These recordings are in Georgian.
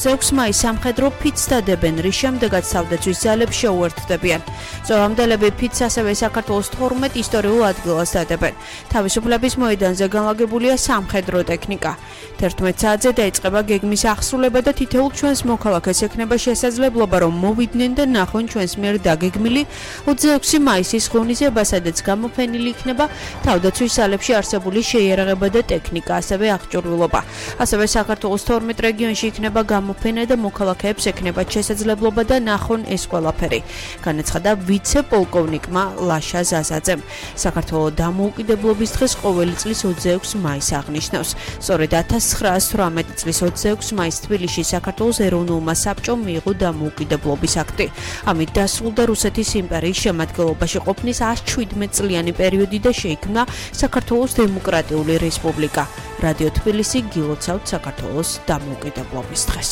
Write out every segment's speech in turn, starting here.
26 მაისს სამხედრო ფიცს დადებენ, რის შემდეგაც თავდაცვის ძალებს შეუერთდებიან. ზღვამდელები ფიცს ასევე საქართველოს 12 ისტორიულ ადგილას დადებენ. თავისუფლების მოედანზე განლაგებულია სამხედრო ტექნიკა. 11 საათზე დაიწყება გეგმის აღსრულება და თითოეულ ჩვენს მოქალაქეს ექნება შესაძლებლობა, რომ მოვიდნენ და ნახონ ჩვენს მიერ დაგეგმილი 26 მაისის ღონისძიება, სადაც გამოფენილი იქნება თავდაცვის ძალებში არსებული შეიარაღება და ტექნიკა, ასევე აღჭურვილობა. ასევე საქართველოს 12 რეგიონში იქნება გამოფენა და მოქალაქეებს ექნებათ შესაძლებლობა და ნახონ ეს ყველაფერი. განაცხადა ვიცე-პოლკოვნიკმა ლაშა ზაზაძემ. საქართველოს დამოუკიდებლობის დღეს ყოველი წლის 26 მაისს აღნიშნავს. სწორედ 1918 წლის 26 მაისს თბილისში საქართველოს ეროვნულმა საბჭომ მიიღო დამოუკიდებლობის აქტი. ამით დასრულდა რუსეთის იმპერიის შემადგენლობაში ყოფნის 117 წლიანი პერიოდი და შეიქმნა საქართველოს დემოკრატიული რესპუბლიკა. რადიო თბილისი გილოცავთ საქართველოს დამოუკიდებლობის დღეს.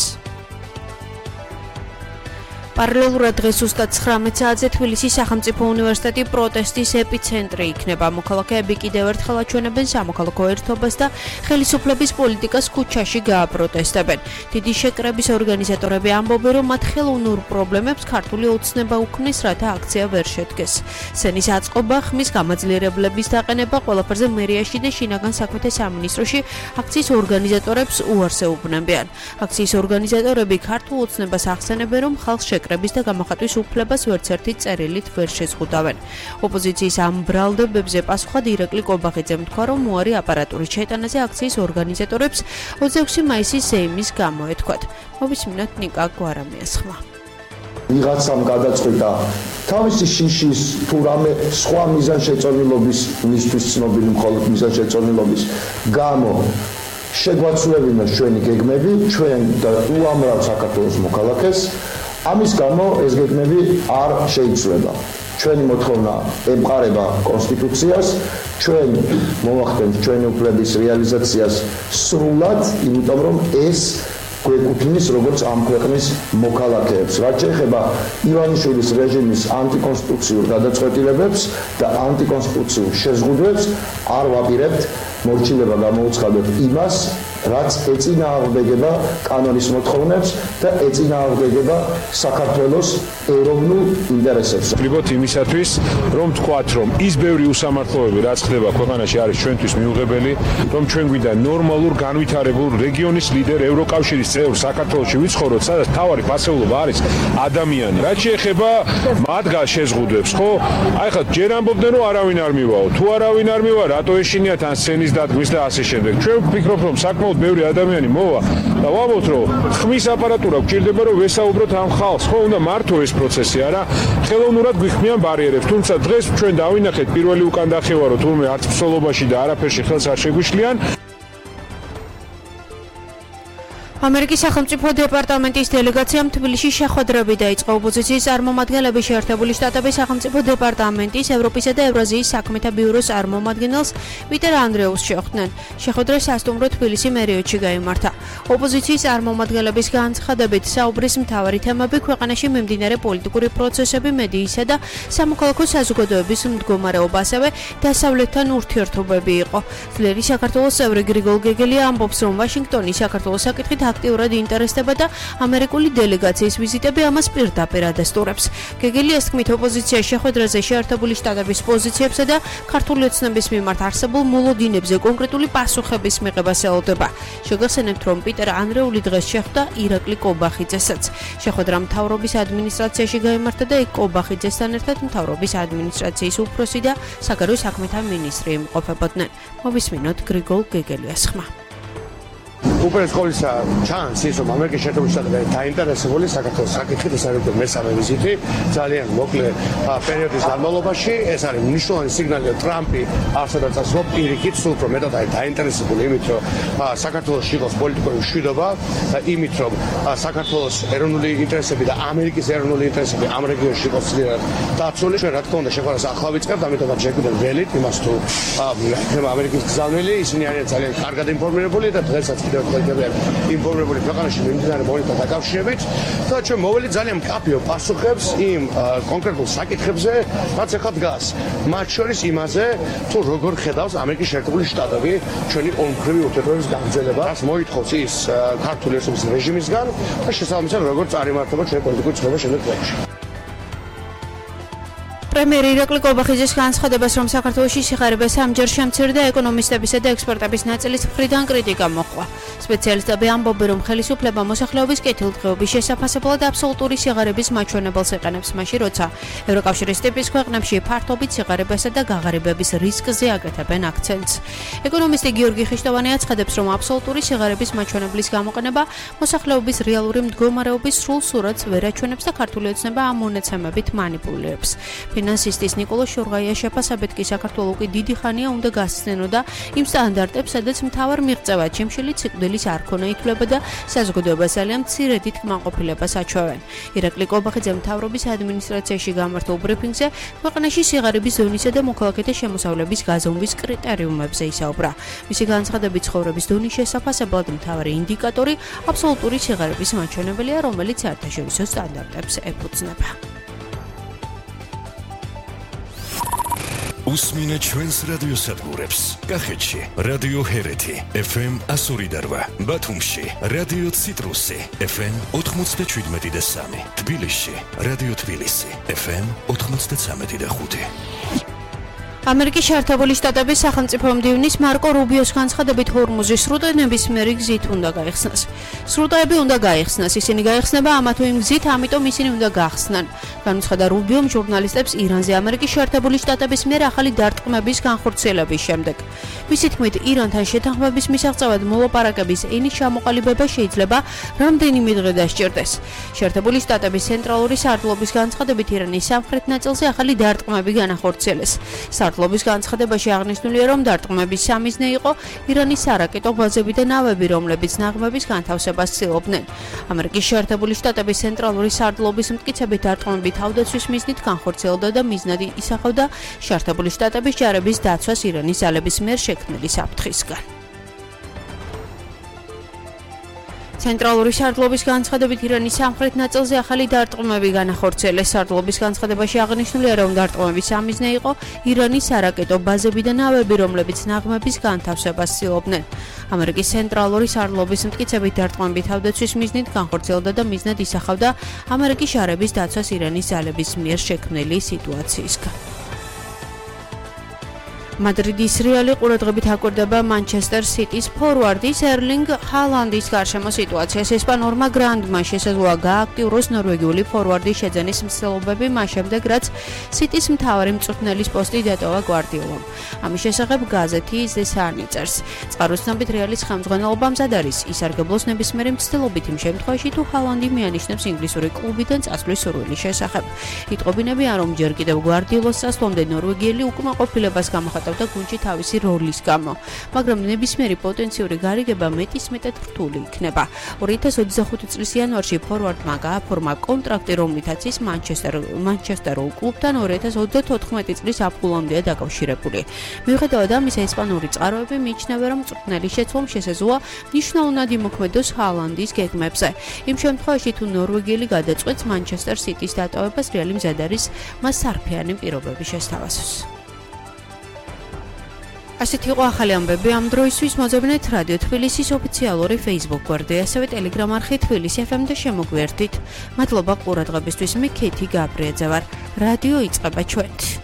პარალელურად დღეს ზუსტად 19 საათზე თბილისის სახელმწიფო უნივერსიტეტი პროტესტის ეპიცენტრი იქნება. მოქალაქეები კიდევ ერთხელ აჩვენებენ სამოქალაქო ერთობას და ხელისუფლების პოლიტიკას ქუჩაში გააპროტესტებენ. დიდი შეკრების ორგანიზატორები ამბობენ, რომ მათ ხელოვნურ პრობლემებს ქართული ოცნება უქმნის, რათა აქცია ვერ შედგეს. სცენის აწყობა, ხმის გამაძლიერებლების დაყენება, ყველაფერზე მერიაში და შინაგან საქმეთა სამინისტროში აქციის ორგანიზატორებს უარს ეუბნებიან. აქციის ორგანიზატორები ქართულ ოცნებას ახსენებენ, რომ ხალხს შეკრების და გამოხატვის უფლებას ვერცერთი წერილით ვერ შეზღუდავენ. ოპოზიციის ამ ბრალდებებზე პასუხად ირაკლი კობახიძემ თქვა, რომ უარი აპარატურის შეტანაზე აქციის ორგანიზატორებს 26 მაისის ზეიმის გამოეთქვათ. მოვისმინოთ ნიკა გვარამიას ხმა. ვიღაცამ გადაწყვიტა თავისი შიშის თუ რამე სხვა მიზანშეწონილობის, მისთვის ცნობილი მხოლოდ მიზანშეწონილობის გამო შეგვაცვლებინოს ჩვენი გეგმები, ჩვენ და უამრავ საქართველოს მოქალაქეს. ამის გამო ეს გეგმები არ შეიცვლება. ჩვენი მოთხოვნა ემყარება კონსტიტუციას, ჩვენ მოვახდენთ ჩვენი უფლების რეალიზაციას სრულად, იმიტომ რომ ეს გვეკუთვნის როგორც ამ ქვეყნის მოქალაქეებს. რაც შეეხება ივანიშვილის რეჟიმის ანტიკონსტიტუციურ გადაწყვეტილებებს და ანტიკონსტიტუციურ შეზღუდვებს, არ ვაპირებთ მორჩილება გამოუცხადოთ იმას, რაც ეწინააღმდეგება კანონის მოთხოვნებს და ეწინააღმდეგება საქართველოს ეროვნულ ინტერესებს. ვფიქრობთ იმისათვის, რომ თქვათ, რომ ის ბევრი უსამართლოები, რაც ხდება ქვეყანაში, არის ჩვენთვის მიუღებელი, რომ ჩვენ გვინდა ნორმალურ, განვითარებულ რეგიონის ლიდერ, ევროკავშირის წევრ საქართველოში ვიცხოვროთ, სადაც მთავარი ფასეულობა არის ადამიანი. რაც შეეხება მათგან შეზღუდვებს, ხო? აი ხა ჯერ ამბობდნენ, რომ არავინ არ მივაო. თუ არავინ არ მივა, რატო ეშინიათ ან სცენის დადგმის და ასე შემდეგ. ჩვენ ვფიქრობთ, რომ საკმაოდ ბევრი ადამიანი მოვა და ვამბობთ, რომ ხმის აპარატურა გვჭირდება, რომ ვესაუბროთ ამ ხალხს, ხო, უნდა მართო ეს პროცესი, არა? ხელოვნურად გვიხმიან ბარიერებს, თუმცა დღეს ჩვენ დავინახეთ პირველი უკან დახევა, რომ თურმე არც ფსოლობაში და არაფერში ხელს არ შეგვიშლიან. ამერიკის სახელმწიფო დეპარტამენტის დელეგაციამ თბილისში შეხვედრები დაიწყო. ოპოზიციის წარმომადგენლები შეერთებული შტატების სახელმწიფო დეპარტამენტის ევროპისა და ევრაზიის საქმეთა ბიუროს წარმომადგენელს პიტერ ანდრეუს შეხვდნენ. შეხვედრა სასტუმრო თბილისი მერიოტში გაიმართა. ოპოზიციის წარმომადგენლების განცხადებით, საუბრის მთავარი თემები ქვეყანაში მიმდინარე პოლიტიკური პროცესები, მედიისა და სამოქალაქო საზოგადოების მდგომარეობა, ასევე დასავლეთთან ურთიერთობები იყო. ძლიერი საქართველოს წევრი გრიგოლ გეგელია ამბობს, რომ ვაშინგტონი საქართველოს საკითხით აქტიურად ინტერესდება და ამერიკული დელეგაციის ვიზიტები ამას პირდაპირ ადასტურებს. გეგელიას თქმით, ოპოზიცია შეხვედრაზე შეერთებული შტატების პოზიციებსა და ქართული ოცნების მიმართ არსებულ მოლოდინებზე კონკრეტული პასუხების მიღებას ელოდება. შეგახსენებთ, რომ პიტერ ანდრეული დღეს შეხვდა ირაკლი კობახიძესაც. შეხვედრა მთავრობის ადმინისტრაციაში გაიმართა და იქ კობახიძესთან ერთად მთავრობის ადმინისტრაციის უფროსი და საგარეო საქმეთა მინისტრი იმყოფებოდნენ. მოვისმინოთ გრიგოლ გეგელიას ხმა. უპირველეს ყოვლისა ჩანს ის, რომ ამერიკის შეერთებული შტატები დაინტერესებული საქართველოს საკითხით, ეს არის მესამე ვიზიტი ძალიან მოკლე პერიოდის განმავლობაში. ეს არის მნიშვნელოვანი სიგნალი, რომ ტრამპი არსადაც ასწავლ პირიქით სულ უფრო მეტად არის დაინტერესებული იმით, რომ საქართველოს იყოს პოლიტიკური მშვიდობა და იმით, რომ საქართველოს ეროვნული ინტერესები და ამერიკის ეროვნული ინტერესები ამ რეგიონში იყოს ძლიერ დაცული. ჩვენ რა თქმა უნდა შეხვედრას ახლა ვიწყებთ, ამიტომაც შეგვიძლია ველით იმას თუ ამერიკის გზავნილი ისინი არიან ძალიან კარგად ინფორმირებული და დღესაც კიდევ აღდგენილ ინფორმირებული ქვეყანაში მიმდინარე მონიტორთან დაკავშირებით და ჩვენ მოვლით ძალიან მკაფიო პასუხებს იმ კონკრეტულ საკითხებზე, რაც ახლა დგას. მათ შორის იმაზე, თუ როგორ ხედავს ამერიკის შეერთებული შტატები ჩვენი ორმხრივი ურთიერთობების გაგრძელებას, მოითხოვს ის ქართული ოცნების რეჟიმისგან და შესაბამისად როგორ წარიმართება ჩვენი პოლიტიკური ცხოვრება შემდეგ წლებში. პრემიერ ირაკლი კობახიძის განცხადებას, რომ საქართველოში სიხარიბე სამჯერ შემცირდა, ეკონომისტებისა და ექსპერტების ნაწილის მხრიდან კრიტიკა მოჰყვა. სპეციალისტები ამბობენ, რომ ხელისუფლება მოსახლეობის კეთილდღეობის შესაფასებლად აბსოლუტური სიღარიბის მაჩვენებელს ეყენებს მაშინ, როცა ევროკავშირის ტიპის ქვეყნებში ფართობით სიღარიბესა და გაღარიბების რისკზე აკეთებენ აქცენტს. ეკონომისტი გიორგი ხიშტოვანი აცხადებს, რომ აბსოლუტური სიღარიბის მაჩვენებლის გამოყენება მოსახლეობის რეალური მდგომარეობის სრულ სურათს ვერ აჩვენებს და ქართული ოცნება ამ მონაცემებით მანიპულირებს. ფინანსისტის ნიკოლოზ შორღაიას შეფასებით კი საქართველო უკვე დიდი ხანია უნდა გასცნენოდა იმ სტანდარტებს, სადაც მთავარ მიღწევად შემშელი სიკვდილის არ ქონა ითვლება და საზოგადოება ძალიან მცირედით კმაყოფილებას აჩვევენ. ირაკლი კობახიძე მთავრობის ადმინისტრაციაში გამართულ ბრიფინგზე ქვეყანაში სიღარიბის ზონისა და მოქალაქეთა შემოსავლების გაზომვის კრიტერიუმებზე ისაუბრა. მისი განცხადებით, ცხოვრების დონის შესაფასებლად მთავარი ინდიკატორი აბსოლუტური სიღარიბის მაჩვენებელია, რომელიც საერთაშორისო სტანდარტებს ეფუძნება. უსმინე ჩვენს რადიოსადგურებს. კახეთში რადიო ჰერეთი FM 102.8, ბათუმში რადიო ციტრუსი FM 97.3, თბილისში რადიო თბილისი FM 93.5. ამერიკის შეერთებული შტატების სახელმწიფო მდივნის მარკო რუბიოს განცხადებით, ჰორმუზის სრუტე ნებისმიერი გზით უნდა გაიხსნას. სრუტეები უნდა გაიხსნას, ისინი გაიხსნება ამა თუ იმ გზით, ამიტომ ისინი უნდა გახსნან. განუცხადა რუბიომ ჟურნალისტებს ირანზე ამერიკის შეერთებული შტატების მიერ ახალი დარტყმების განხორციელების შემდეგ. მისი თქმით, ირანთან შეთანხმების მისაღწევად მოლაპარაკების ენის ჩამოყალიბება შეიძლება რამდენიმე დღე დასჭირდეს. შეერთებული შტატების ცენტრალური სარდლობის განცხადებით, ირანის სამხრეთ ნაწილზე ახალი დარტყმები განახორციელეს. სარდლობის განცხადებაში აღნიშნულია, რომ დარტყმების სამიზნე იყო ირანის სარაკეტო ბაზები და ნავები, რომლებიც ნაღმების განთავსებას ცდილობდნენ. ამერიკის შეერთებული შტატების ცენტრალური სარდლობის მტკიცებით, დარტყმები თავდაცვის მიზნით განხორციელდა და მიზნად ისახავდა შეერთებული შტატების ჯარების დაცვას ირანის ძალების მიერ შექმნილი საფრთხისგან. ცენტრალური სარდლობის განცხადებით, ირანის სამხრეთ ნაწილზე ახალი დარტყმები განახორციელეს. სარდლობის განცხადებაში აღნიშნულია, რომ დარტყმების სამიზნე იყო ირანის სარაკეტო ბაზები და ნავები, რომლებიც ნაღმების განთავსებას ცდილობდნენ. ამერიკის ცენტრალური სარდლობის მტკიცებით, დარტყმები თავდაცვის მიზნით განხორციელდა და მიზნად ისახავდა ამერიკის ჯარების დაცვას ირანის ძალების მიერ შექმნილი სიტუაციისგან. მადრიდის რეალი ყურადღებით აკვირდება მანჩესტერ სიტის ფორვარდის ერლინგ ჰალანდის გარშემო სიტუაციას. ესპანურმა გრანდმა შესაძლოა გააქტიუროს ნორვეგიული ფორვარდის შეძენის მცდელობები მას შემდეგ, რაც სიტის მთავარი მწვრთნელის პოსტი დატოვა გვარდიოლამ. ამის შესახებ გაზეთი The Sun წერს. წყაროს ცნობით, რეალის ხელმძღვანელობა მზად არის ისარგებლოს ნებისმიერი მცდელობით იმ შემთხვევაში, თუ ჰალანდი მიანიშნებს ინგლისური კლუბიდან წასვლის სურვილის შესახებ. იტყობინებიან, რომ ჯერ კიდევ გვარდიოლოს წასვლამდე ნორვეგიელი უკმაყოფილებას გამოხატავდა და გუნდში თავისი როლის გამო, მაგრამ ნებისმიერი პოტენციური გარიგება მეტისმეტად რთული იქნება. 2025 წლის იანვარში ფორვარდმა გააფორმა კონტრაქტი, რომლითაც ის მანჩესტერულ კლუბთან 2034 წლის აპრილამდეა დაკავშირებული. მიუხედავად ამისა, ესპანური წყაროები მიიჩნევენ, რომ მწვრთნელის შეცვლამ შესაძლოა მნიშვნელოვნად იმოქმედოს ჰალანდის გეგმებზე. იმ შემთხვევაში, თუ ნორვეგიელი გადაწყვეტს მანჩესტერ სიტის დატოვებას, რეალი მზად არის მას სარფიანი პირობები შესთავაზოს. ასეთი იყო ახალი ამბები ამ დროისთვის. მოძებნეთ რადიო თბილისის ოფიციალური Facebook გვერდი, ასევე Telegram არხი თბილისი FM და შემოგვიერთდით. მადლობა ყურადღებისთვის. მე ქეთი გაბრიაძე ვარ. რადიო იწყება ჩვენით.